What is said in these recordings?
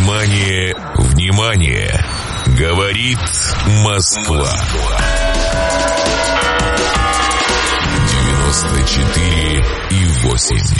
Внимание, внимание! Говорит Москва. 94,8.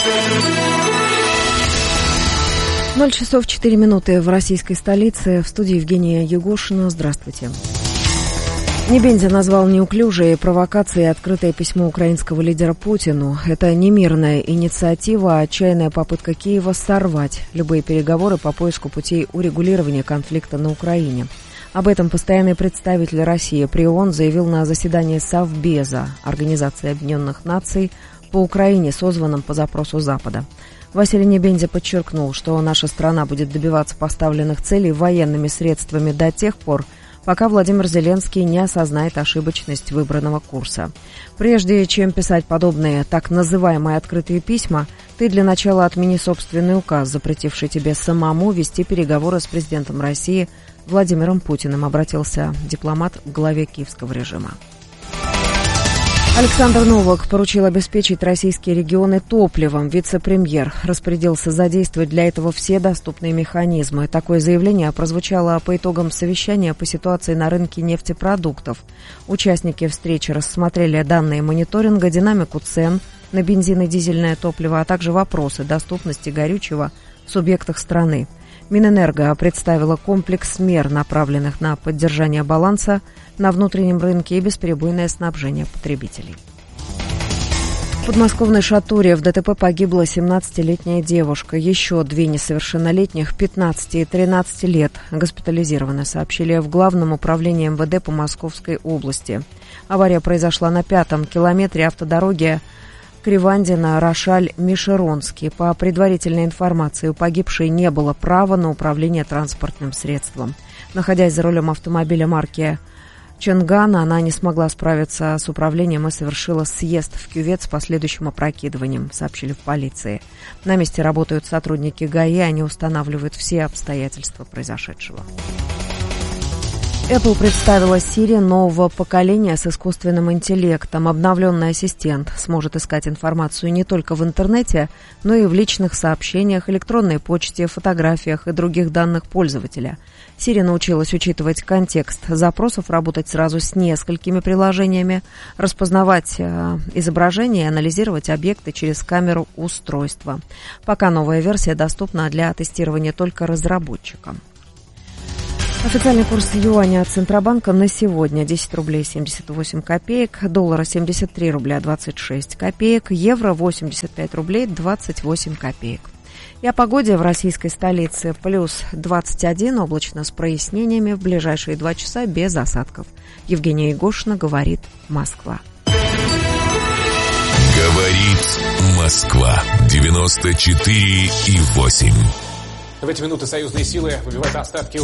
0 часов 4 минуты в российской столице. В студии Евгения Егошина. Здравствуйте. Небензя назвал неуклюжей провокацией открытое письмо украинского лидера Путину. Это не мирная инициатива, а отчаянная попытка Киева сорвать любые переговоры по поиску путей урегулирования конфликта на Украине. Об этом постоянный представитель России при ООН заявил на заседании Совбеза Организации Объединенных Наций по Украине, созванном по запросу Запада. Василий Небензя подчеркнул, что наша страна будет добиваться поставленных целей военными средствами до тех пор, пока Владимир Зеленский не осознает ошибочность выбранного курса. Прежде чем писать подобные так называемые открытые письма, ты для начала отмени собственный указ, запретивший тебе самому вести переговоры с президентом России Владимиром Путиным, обратился дипломат к главе киевского режима. Александр Новак поручил обеспечить российские регионы топливом. Вице-премьер распорядился задействовать для этого все доступные механизмы. Такое заявление прозвучало по итогам совещания по ситуации на рынке нефтепродуктов. Участники встречи рассмотрели данные мониторинга, динамику цен на бензин и дизельное топливо, а также вопросы доступности горючего в субъектах страны. Минэнерго представила комплекс мер, направленных на поддержание баланса на внутреннем рынке и бесперебойное снабжение потребителей. В подмосковной Шатуре в ДТП погибла 17-летняя девушка. Еще две несовершеннолетних, 15 и 13 лет, госпитализированы, сообщили в Главном управлении МВД по Московской области. Авария произошла на 5-м километре автодороги Кривандино-Рошаль-Мишеронский. По предварительной информации, у погибшей не было права на управление транспортным средством. Находясь за рулем автомобиля марки Чонгана, она не смогла справиться с управлением и совершила съезд в кювет с последующим опрокидыванием, сообщили в полиции. На месте работают сотрудники ГАИ, они устанавливают все обстоятельства произошедшего. Apple представила Siri нового поколения с искусственным интеллектом. Обновленный ассистент сможет искать информацию не только в интернете, но и в личных сообщениях, электронной почте, фотографиях и других данных пользователя. Siri научилась учитывать контекст запросов, работать сразу с несколькими приложениями, распознавать изображения и анализировать объекты через камеру устройства. Пока новая версия доступна для тестирования только разработчикам. Официальный курс юаня от Центробанка на сегодня: 10 рублей 78 копеек, доллара 73 рубля 26 копеек, евро 85 рублей 28 копеек. И о погоде в российской столице: плюс 21, облачно с прояснениями, в ближайшие 2 часа без осадков. Евгения Егошина, говорит Москва. Говорит Москва. 94,8. В эти минуты союзные силы выбивают остатки